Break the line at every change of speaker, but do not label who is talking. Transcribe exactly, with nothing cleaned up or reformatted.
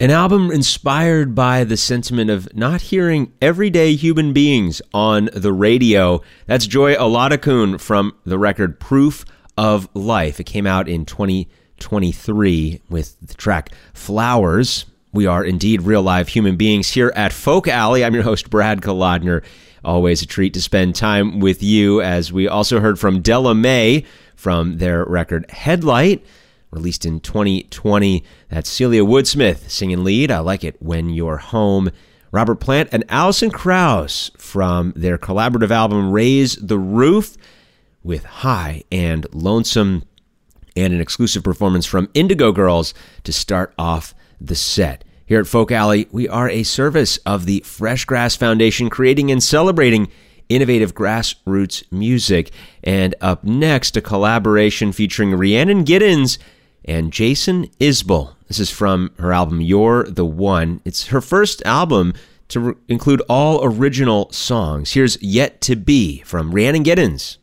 An album inspired by the sentiment of not hearing everyday human beings on the radio. That's Joy Oladokun from the record Proof of Life. It came out in twenty twenty-three with the track Flowers. We are indeed real live human beings here at Folk Alley. I'm your host, Brad Kolodner. Always a treat to spend time with you, as we also heard from Della Mae from their record Headlight, released in twenty twenty. That's Celia Woodsmith singing lead, I Like It When You're Home. Robert Plant and Alison Krauss from their collaborative album Raise the Roof with High and Lonesome, and an exclusive performance from Indigo Girls to start off the set. Here at Folk Alley, we are a service of the Fresh Grass Foundation, creating and celebrating innovative grassroots music. And up next, a collaboration featuring Rhiannon Giddens and Jason Isbell. This is from her album You're the One. It's her first album to re- include all original songs. Here's Yet to Be from Rhiannon Giddens.